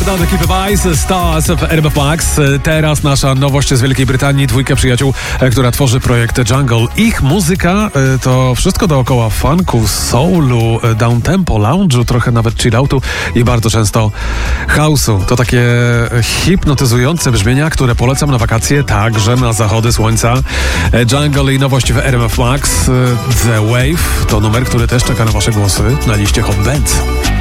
Countdown ekipy Vice, Stars w RMF Max. Teraz nasza nowość z Wielkiej Brytanii, dwójka przyjaciół, która tworzy projekt Jungle. Ich muzyka to wszystko dookoła funku, soulu, downtempo, lounge'u, trochę nawet chilloutu i bardzo często house'u. To takie hipnotyzujące brzmienia, które polecam na wakacje, także na zachody słońca. Jungle i nowość w RMF Max. The Wave to numer, który też czeka na wasze głosy na liście Hot Bands.